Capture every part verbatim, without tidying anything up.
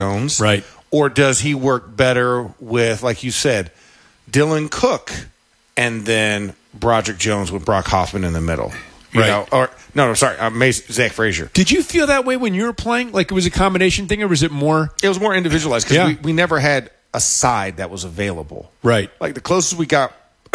Jones? Right. Or does he work better with, like you said, Dylan Cook and then Broderick Jones with Brock Hoffman in the middle? You right. know, or no, no, sorry, uh, Mace, Zach Frazier. Did you feel that way when you were playing? Like it was a combination thing, or was it more? It was more individualized because Yeah. we, we never had a side that was available. Right. Like the closest we got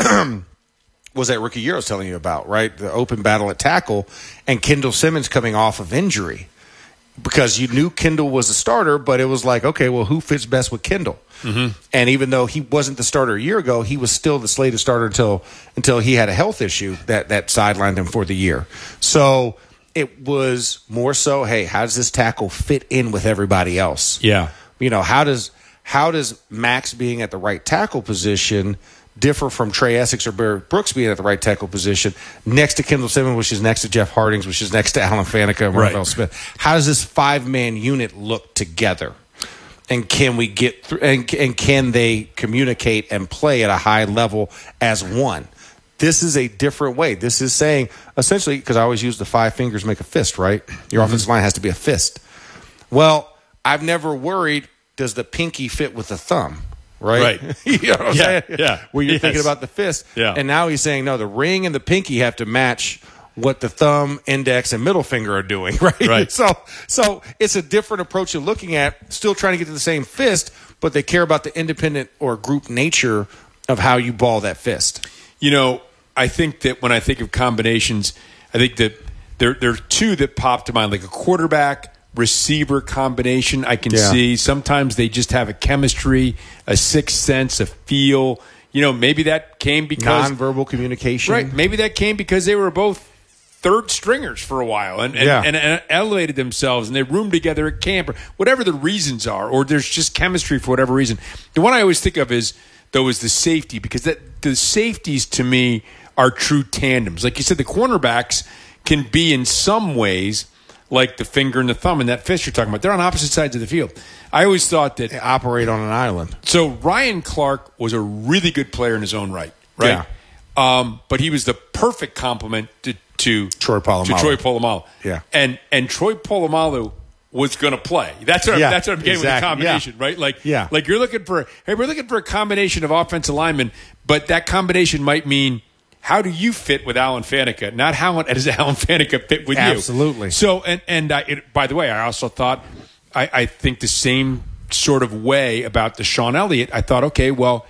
was that rookie year I was telling you about, right? The open battle at tackle and Kendall Simmons coming off of injury. Because you knew Kendall was a starter, but it was like, okay, well, who fits best with Kendall? Mm-hmm. And even though he wasn't the starter a year ago, he was still the slated starter until until he had a health issue that, that sidelined him for the year. So it was more so, hey, how does this tackle fit in with everybody else? Yeah. You know, how does how does Max being at the right tackle position differ from Trey Essex or Barry Brooks being at the right tackle position next to Kendall Simmons, which is next to Jeff Hardings, which is next to Alan Faneca and Marvell Right. Smith? How does this five-man unit look together? And can we get through, and, and can they communicate and play at a high level as one? This is a different way. This is saying, essentially, because I always use the five fingers make a fist, right? Your Mm-hmm. offensive line has to be a fist. Well, I've never worried, does the pinky fit with the thumb? Right? Right. You know what I'm Yeah, saying? yeah. Where you're Yes. thinking about the fist. Yeah. And now he's saying, no, the ring and the pinky have to match what the thumb, index, and middle finger are doing, right? Right. So so it's a different approach you're looking at, still trying to get to the same fist, but they care about the independent or group nature of how you ball that fist. You know, I think that when I think of combinations, I think that there, there are two that pop to mind, like a quarterback receiver combination. I can Yeah. see sometimes they just have a chemistry, a sixth sense, a feel. You know, maybe that came because Nonverbal communication. right. Maybe that came because they were both third stringers for a while and and, Yeah. and, and elevated themselves and they roomed together at camp or whatever the reasons are, or there's just chemistry for whatever reason. The one I always think of is though is the safety, because that the safeties to me are true tandems. Like you said, the cornerbacks can be in some ways like the finger and the thumb and that fist you're talking about. They're on opposite sides of the field. I always thought that They operate on an island. so Ryan Clark was a really good player in his own right, right? Yeah. Um, but he was the perfect complement to, to Troy Polamalu. To Troy Polamalu. Yeah. And and Troy Polamalu was going to play. That's what Yeah, I'm, that's what I'm getting with the exactly. combination, Yeah. right? Like Yeah. like you're looking for hey, we're looking for a combination of offensive linemen, but that combination might mean how do you fit with Alan Faneca? Not how does Alan Faneca fit with you? Absolutely. So and and I, it, by the way, I also thought I, I think the same sort of way about Deshaun Elliott. I thought, okay, well,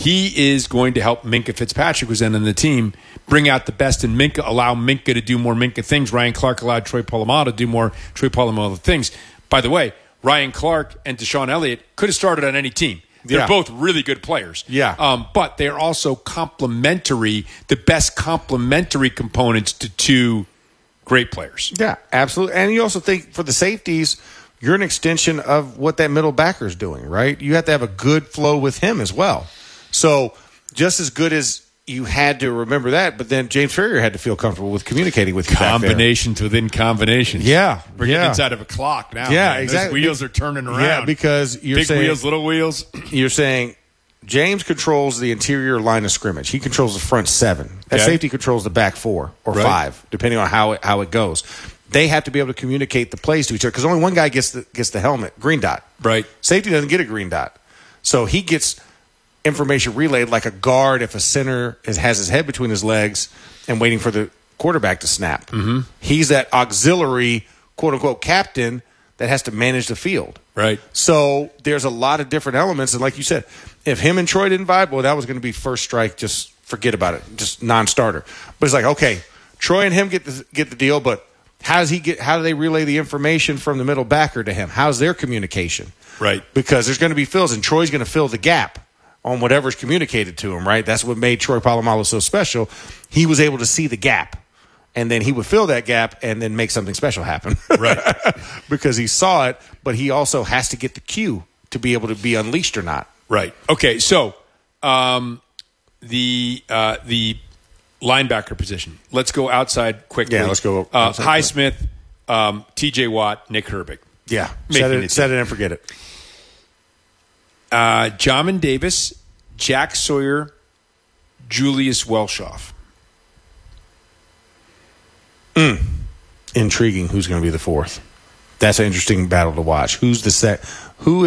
he is going to help Minkah Fitzpatrick, who's then on the team, bring out the best in Minkah, allow Minkah to do more Minkah things. Ryan Clark allowed Troy Polamalu to do more Troy Polamalu things. By the way, Ryan Clark and Deshaun Elliott could have started on any team. They're Yeah. both really good players. Yeah. Um, but they're also complementary, the best complementary components to two great players. Yeah, absolutely. And you also think for the safeties, you're an extension of what that middle backer is doing, right? You have to have a good flow with him as well. So just as good as you had to remember that, but then James Ferrier had to feel comfortable with communicating with you back there. Combinations within combinations. Yeah, We're getting yeah. inside of a clock now. Yeah, man. exactly. Those wheels are turning around. Yeah, because you're Big saying wheels, little wheels. you're saying James controls the interior line of scrimmage. He controls the front seven. That Okay. safety controls the back four or Right. five, depending on how it, how it goes. They have to be able to communicate the plays to each other because only one guy gets the gets the helmet, green dot. Right. Safety doesn't get a green dot, so he gets information relayed like a guard if a center is, has his head between his legs and waiting for the quarterback to snap. Mm-hmm. He's that auxiliary quote unquote captain that has to manage the field. Right. So there's a lot of different elements. And like you said, if him and Troy didn't vibe, well, that was going to be first strike. Just forget about it. Just non-starter. But it's like, okay, Troy and him get the, get the deal, but how does he get, how do they relay the information from the middle backer to him? How's their communication? Right. Because there's going to be fills and Troy's going to fill the gap on whatever's communicated to him, right? That's what made Troy Polamalu so special. He was able to see the gap. And then he would fill that gap and then make something special happen. Right. Because he saw it, but he also has to get the cue to be able to be unleashed or not. Right. Okay. So um, the uh, the linebacker position. Let's go outside quickly. Yeah, let's go Uh, outside Highsmith, um, T J Watt, Nick Herbig. Yeah. Making Set it, it set it and forget it. Uh, Jamin Davis, Jack Sawyer, Julius Welshoff. Intriguing who's going to be the fourth. That's an interesting battle to watch. Who's the set? Who